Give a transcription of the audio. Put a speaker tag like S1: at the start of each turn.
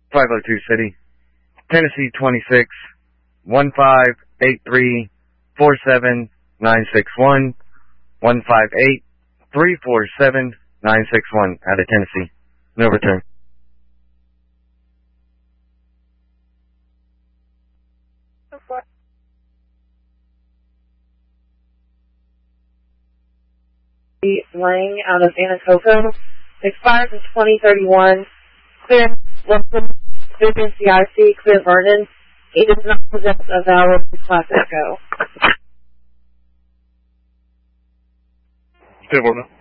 S1: 502 City, Tennessee 26, 1583 47961, 158 347 961 out of Tennessee. No return.
S2: Lang out of Anacoco. Expires in 2031. Clear Wilson, clear CIC, clear Vernon. He does not possess a valid Class Echo.
S3: Stay